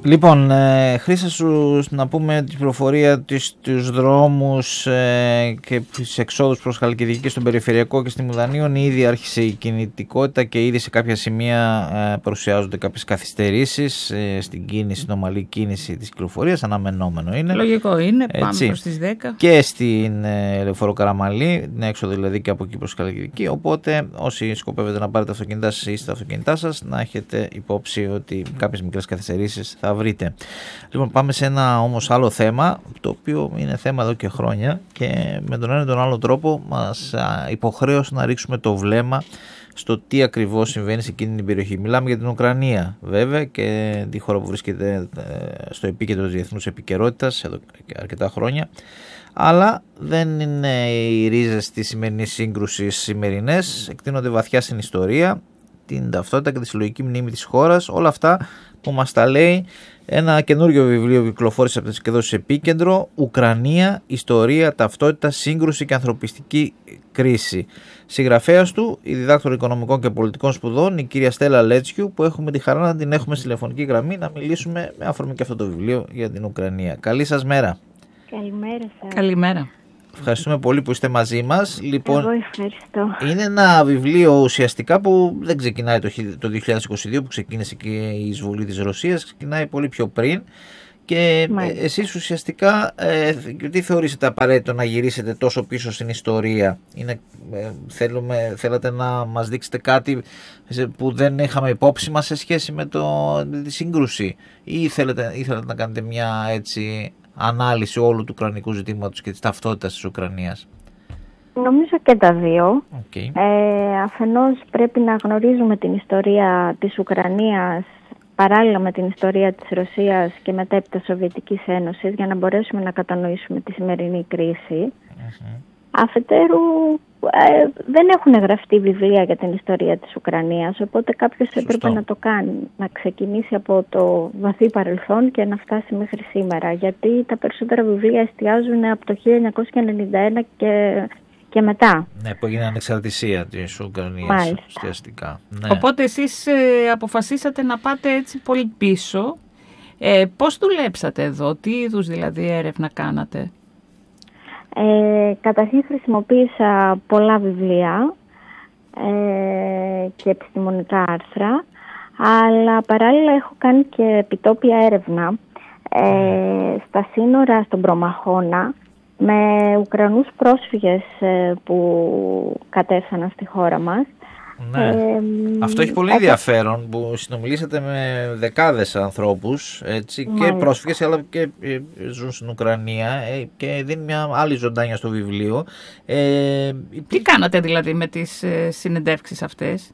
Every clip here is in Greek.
Λοιπόν, Χρήσα σου να πούμε την πληροφορία στους δρόμους και τις εξόδους προς Χαλκιδική και στον Περιφερειακό και στη Μουδανίων. Ήδη άρχισε η κινητικότητα και ήδη σε κάποια σημεία παρουσιάζονται κάποιες καθυστερήσεις στην κίνηση, στην ομαλή κίνηση της κυκλοφορίας, αναμενόμενο είναι. Λογικό είναι, πάμε προς τις 10. Και στην Λεωφόρο Καραμαλή, την έξοδο δηλαδή και από εκεί προς Χαλκιδική. Οπότε όσοι σκοπεύετε να πάρετε αυτοκίνητά σας ή στα αυτοκίνητά σας, να έχετε υπόψη ότι κάποιες μικρές καθυστερήσεις θα βρείτε. Λοιπόν, πάμε σε ένα όμως άλλο θέμα, το οποίο είναι θέμα εδώ και χρόνια και με τον ένα ή τον άλλο τρόπο μας υποχρέωσε να ρίξουμε το βλέμμα στο τι ακριβώς συμβαίνει σε εκείνη την περιοχή. Μιλάμε για την Ουκρανία βέβαια και τη χώρα που βρίσκεται στο επίκεντρο της διεθνούς επικαιρότητας εδώ και αρκετά χρόνια. Αλλά δεν είναι οι ρίζες της σημερινής σύγκρουσης σημερινές, εκτείνονται βαθιά στην ιστορία, την ταυτότητα και τη συλλογική μνήμη της χώρας, όλα αυτά που μας τα λέει ένα καινούριο βιβλίο που κυκλοφόρησε από τις εκδόσεις Επίκεντρο, Ουκρανία, Ιστορία, Ταυτότητα, Σύγκρουση και Ανθρωπιστική Κρίση. Συγγραφέας του, η διδάκτορα Οικονομικών και Πολιτικών Σπουδών, η κυρία Στέλλα Λέτσιου, που έχουμε τη χαρά να την έχουμε στη τηλεφωνική γραμμή να μιλήσουμε με αφορμή και αυτό το βιβλίο για την Ουκρανία. Καλή σας μέρα. Καλημέρα σας. Καλημέρα. Ευχαριστούμε πολύ που είστε μαζί μας. Λοιπόν, εγώ ευχαριστώ. είναι ένα βιβλίο ουσιαστικά που δεν ξεκινάει το 2022 που ξεκίνησε και η εισβολή της Ρωσίας, ξεκινάει πολύ πιο πριν και εσείς ουσιαστικά τι θεωρήσετε απαραίτητο να γυρίσετε τόσο πίσω στην ιστορία? Θέλατε να μας δείξετε κάτι που δεν είχαμε υπόψη μας σε σχέση με τη σύγκρουση ή θέλετε να κάνετε μια έτσι ανάλυση όλου του ουκρανικού ζητήματος και της ταυτότητας της Ουκρανίας? Νομίζω και τα δύο. Okay. Αφενός πρέπει να γνωρίζουμε την ιστορία της Ουκρανίας παράλληλα με την ιστορία της Ρωσίας και μετέπειτα Σοβιετικής Ένωσης για να μπορέσουμε να κατανοήσουμε τη σημερινή κρίση. Αφετέρου δεν έχουν γραφτεί βιβλία για την ιστορία της Ουκρανίας, οπότε κάποιος έπρεπε να το κάνει, να ξεκινήσει από το βαθύ παρελθόν και να φτάσει μέχρι σήμερα, γιατί τα περισσότερα βιβλία εστιάζουν από το 1991 και μετά. Ναι, που έγινε ανεξαρτησία της Ουκρανίας ουσιαστικά. Ναι. Οπότε εσείς αποφασίσατε να πάτε έτσι πολύ πίσω. Πώς δουλέψατε εδώ, τι είδους δηλαδή έρευνα κάνατε? Καταρχήν χρησιμοποίησα πολλά βιβλία και επιστημονικά άρθρα, αλλά παράλληλα έχω κάνει και επιτόπια έρευνα στα σύνορα στον Προμαχώνα με Ουκρανούς πρόσφυγες που κατέφθαναν στη χώρα μας. Ναι. Αυτό έχει πολύ ενδιαφέρον που συνομιλήσατε με δεκάδες ανθρώπους έτσι, και πρόσφυγες αλλά και ζουν στην Ουκρανία και δίνει μια άλλη ζωντάνια στο βιβλίο. Τι κάνατε δηλαδή με τις συνεντεύξεις αυτές?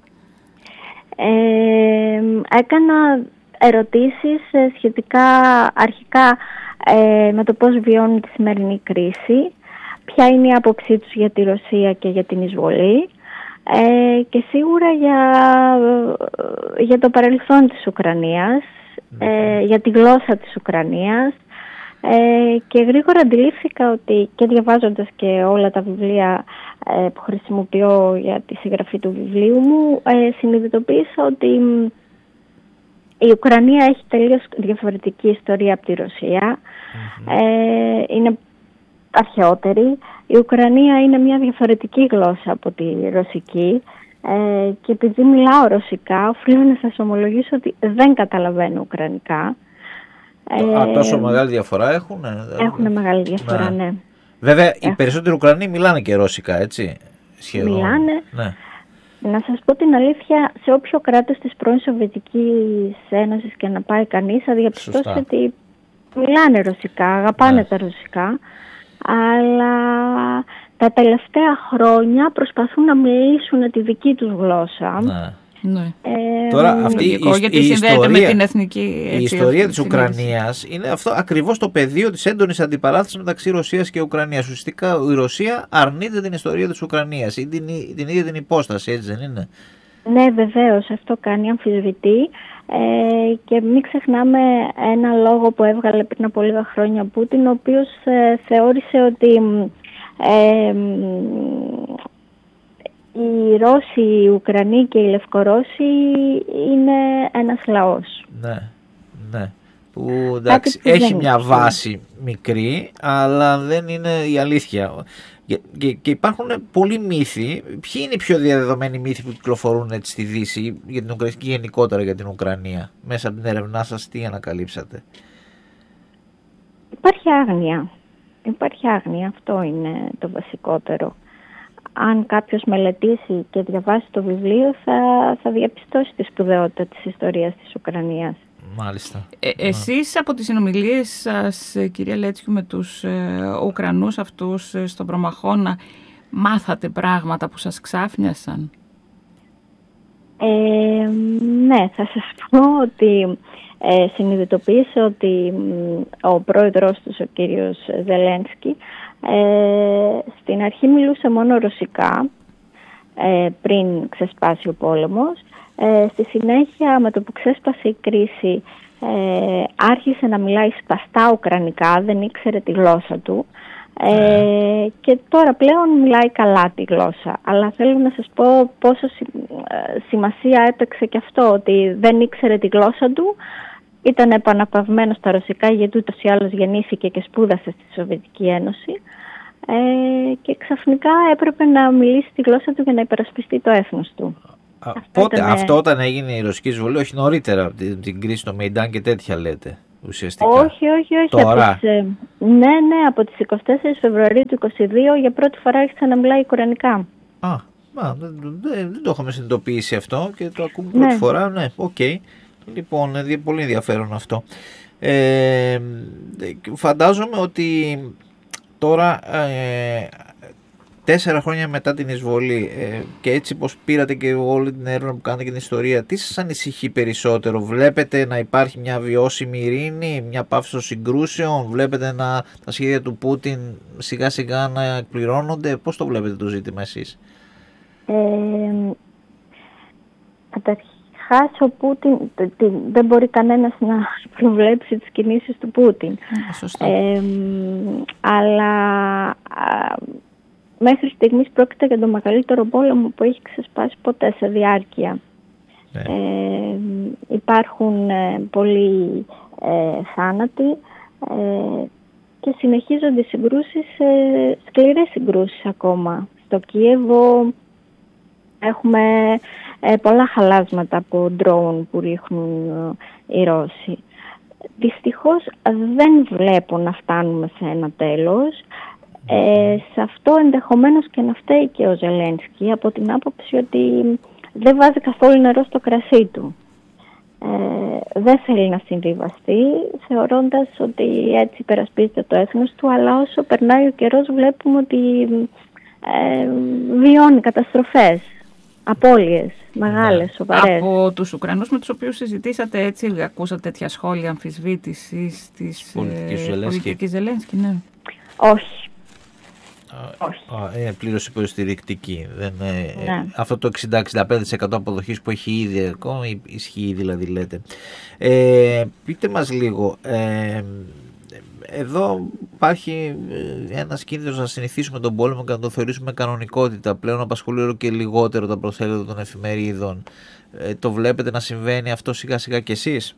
Έκανα ερωτήσεις σχετικά αρχικά με το πώς βιώνουν τη σημερινή κρίση, ποια είναι η άποψή τους για τη Ρωσία και για την εισβολή, και σίγουρα για το παρελθόν της Ουκρανίας, για τη γλώσσα της Ουκρανίας, και γρήγορα αντιλήφθηκα ότι και διαβάζοντας και όλα τα βιβλία που χρησιμοποιώ για τη συγγραφή του βιβλίου μου, συνειδητοποίησα ότι η Ουκρανία έχει τελείως διαφορετική ιστορία από τη Ρωσία. Είναι αρχαιότερη. Η Ουκρανία είναι μια διαφορετική γλώσσα από τη ρωσική και επειδή μιλάω ρωσικά, οφείλω να σας ομολογήσω ότι δεν καταλαβαίνω ουκρανικά. Τόσο μεγάλη διαφορά έχουν? Έχουν μεγάλη διαφορά, ναι. Βέβαια, οι περισσότεροι Ουκρανοί μιλάνε και ρώσικα, έτσι? Σχεδόν. Μιλάνε. Ναι. Να σας πω την αλήθεια, σε όποιο κράτος της πρώην Σοβιετικής Ένωσης και να πάει κανείς, θα διαπιστώσει ότι μιλάνε ρωσικά, αγαπάνε τα ρωσικά, αλλά τα τελευταία χρόνια προσπαθούν να μιλήσουν τη δική τους γλώσσα. Ναι. Τώρα αυτή η ιστορία της Ουκρανίας είναι αυτό ακριβώς το πεδίο της έντονης αντιπαράθεσης μεταξύ Ρωσίας και Ουκρανίας. Ουσιαστικά η Ρωσία αρνείται την ιστορία της Ουκρανίας ή την ίδια την υπόσταση, έτσι δεν είναι? Ναι, βεβαίως, αυτό κάνει, αμφισβητεί, και μην ξεχνάμε ένα λόγο που έβγαλε πριν από λίγα χρόνια ο Πούτιν, ο οποίος θεώρησε ότι οι Ρώσοι, οι Ουκρανοί και οι Λευκορώσοι είναι ένας λαός. Ναι, ναι. που εντάξει, έχει μια βάση μικρή, αλλά δεν είναι η αλήθεια. Και υπάρχουν πολλοί μύθοι. Ποιοι είναι οι πιο διαδεδομένοι μύθοι που κυκλοφορούν έτσι στη Δύση για την Ουκρανία και γενικότερα για την Ουκρανία? Μέσα από την έρευνά σας τι ανακαλύψατε? Υπάρχει άγνοια, αυτό είναι το βασικότερο. Αν κάποιος μελετήσει και διαβάσει το βιβλίο θα διαπιστώσει τη σπουδαιότητα της ιστορίας της Ουκρανίας. Μάλιστα. Εσείς από τις συνομιλίες σας, κυρία Λέτσιου, με τους Ουκρανούς αυτούς στον Προμαχώνα, μάθατε πράγματα που σας ξάφνιασαν? Ναι, θα σας πω ότι συνειδητοποίησα ότι ο πρόεδρος τους, ο κύριος Ζελένσκι, στην αρχή μιλούσε μόνο ρωσικά πριν ξεσπάσει ο πόλεμος. Στη συνέχεια, με το που ξέσπασε η κρίση, άρχισε να μιλάει σπαστά ουκρανικά, δεν ήξερε τη γλώσσα του και τώρα πλέον μιλάει καλά τη γλώσσα. Αλλά θέλω να σας πω πόσο σημασία έπαιξε και αυτό, ότι δεν ήξερε τη γλώσσα του, ήταν επαναπαυμένος στα ρωσικά γιατί ούτως ή άλλως γεννήθηκε και σπούδασε στη Σοβιετική Ένωση και ξαφνικά έπρεπε να μιλήσει τη γλώσσα του για να υπερασπιστεί το έθνος του. Αυτό όταν έγινε η ρωσική εισβολή, όχι νωρίτερα από την κρίση στο Μεϊντάν και τέτοια λέτε ουσιαστικά? Όχι. Τώρα. Ναι, από τις 24 Φεβρουαρίου του 2022 για πρώτη φορά άρχισε να μιλάει ουκρανικά. Δεν το είχαμε συνειδητοποιήσει αυτό και το ακούμε πρώτη φορά. Ναι, οκ. Λοιπόν, πολύ ενδιαφέρον αυτό. Φαντάζομαι ότι τώρα 4 χρόνια μετά την εισβολή και έτσι πως πήρατε και όλη την έρευνα που κάνετε και την ιστορία, τι σας ανησυχεί περισσότερο? Βλέπετε να υπάρχει μια βιώσιμη ειρήνη, μια πάυση των συγκρούσεων? Βλέπετε τα σχέδια του Πούτιν σιγά σιγά να εκπληρώνονται? Πώς το βλέπετε το ζήτημα εσείς? Καταρχάς ο Πούτιν, δεν μπορεί κανένας να προβλέψει τις κινήσεις του Πούτιν. Σωστό. Αλλά μέχρι στιγμής πρόκειται για τον μεγαλύτερο πόλεμο που έχει ξεσπάσει ποτέ σε διάρκεια. Υπάρχουν πολλοί θάνατοι και συνεχίζονται οι συγκρούσεις, σκληρές συγκρούσεις ακόμα. Στο Κίεβο έχουμε πολλά χαλάσματα από ντρόουν που ρίχνουν οι Ρώσοι. Δυστυχώς δεν βλέπω να φτάνουμε σε ένα τέλος. Σε αυτό ενδεχομένως και να φταίει και ο Ζελένσκι, από την άποψη ότι δεν βάζει καθόλου νερό στο κρασί του. Δεν θέλει να συμβιβαστεί, θεωρώντας ότι έτσι υπερασπίζεται το έθνος του, αλλά όσο περνάει ο καιρός βλέπουμε ότι βιώνει καταστροφές, απώλειες μεγάλες, σοβαρές. Από τους Ουκρανούς με τους οποίους συζητήσατε, έτσι ακούσατε τέτοια σχόλια αμφισβήτησης της πολιτικής Ζελένσκι? Ναι. Όχι. Είναι πλήρως υποστηρικτική. Αυτό το 60-65% αποδοχής που έχει ήδη ακόμη ισχύει, δηλαδή λέτε. Πείτε μας λίγο, εδώ υπάρχει ένας κίνδυνος να συνηθίσουμε τον πόλεμο και να το θεωρήσουμε κανονικότητα. Πλέον απασχολεί όλο και λιγότερο τα προσέλιδα των εφημερίδων. Το βλέπετε να συμβαίνει αυτό σιγά σιγά κι εσείς?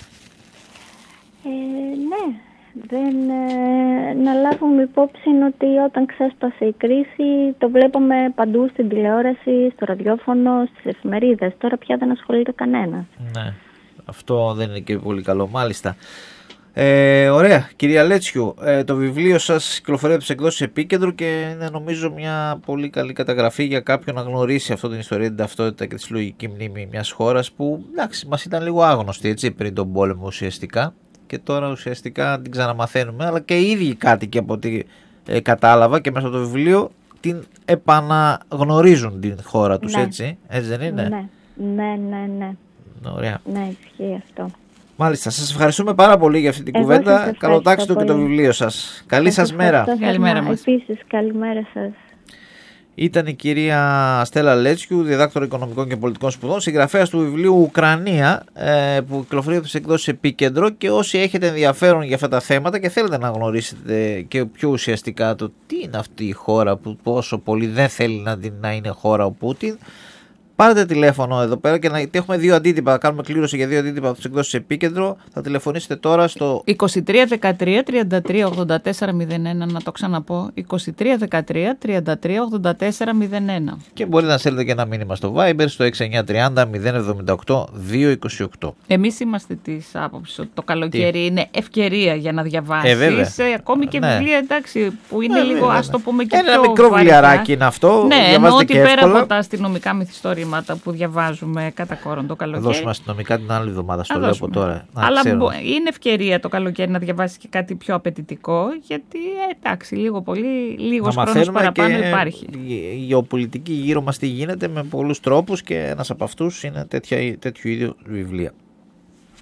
Ναι. Να λάβουμε υπόψη ότι όταν ξέσπασε η κρίση το βλέπαμε παντού στην τηλεόραση, στο ραδιόφωνο, στις εφημερίδες. Τώρα πια δεν ασχολείται κανένας. Ναι, αυτό δεν είναι και πολύ καλό, μάλιστα. Ωραία, κυρία Λέτσιου, το βιβλίο σας κυκλοφορεί από τις εκδόσεις Επίκεντρο και είναι νομίζω μια πολύ καλή καταγραφή για κάποιον να γνωρίσει αυτή την ιστορία, την ταυτότητα και τη συλλογική μνήμη μιας χώρας που εντάξει, μας ήταν λίγο άγνωστη έτσι, πριν τον πόλεμο ουσιαστικά. Και τώρα ουσιαστικά την ξαναμαθαίνουμε, αλλά και οι ίδιοι κάτοικοι από ό,τι κατάλαβα και μέσα από το βιβλίο την επαναγνωρίζουν την χώρα τους, έτσι δεν είναι? Ναι. Ωραία. Ναι, ισχύει αυτό. Μάλιστα, σας ευχαριστούμε πάρα πολύ για αυτή την κουβέντα. Καλοτάξτε και το βιβλίο σας. Καλή σας μέρα. Καλημέρα μας. Επίσης, καλημέρα σας. Ήταν η κυρία Στέλλα Λέτσιου, διδάκτορα οικονομικών και πολιτικών σπουδών, συγγραφέας του βιβλίου Ουκρανία, που κυκλοφορεί από τις εκδόσεις Επίκεντρο. Και όσοι έχετε ενδιαφέρον για αυτά τα θέματα και θέλετε να γνωρίσετε και πιο ουσιαστικά το τι είναι αυτή η χώρα που τόσο πολύ δεν θέλει να είναι χώρα ο Πούτιν, Πάρτε τηλέφωνο εδώ πέρα και να έχουμε 2 αντίτυπα. Θα κάνουμε κλήρωση για 2 αντίτυπα από τις εκδόσεις Επίκεντρο. Θα τηλεφωνήσετε τώρα στο 23 13 33 84 01. Να το ξαναπώ. 23 13 33 84 01. Και μπορείτε να στέλνετε και ένα μήνυμα στο Viber στο 6930 078 228. Εμείς είμαστε της άποψης ότι το καλοκαίρι είναι ευκαιρία για να διαβάσεις. Ακόμη και βιβλία, εντάξει, που είναι λίγο, ας το πούμε, και ένα πιο μικρό βαριά. βιβλιαράκι είναι αυτό. Ναι, εννοώ ότι πέρα εύκολα. από τα αστυνομικά μυθιστορήματα που διαβάζουμε κατά κόρον το καλοκαίρι. Θα δώσουμε αστυνομικά την άλλη εβδομάδα, στο λέω από τώρα. Αλλά είναι ευκαιρία το καλοκαίρι να διαβάσεις και κάτι πιο απαιτητικό, γιατί εντάξει, λίγο πολύ, λίγος χρόνος παραπάνω και υπάρχει. Η γεωπολιτική γύρω μας τι γίνεται με πολλούς τρόπους και ένας από αυτούς είναι τέτοιου είδους βιβλία.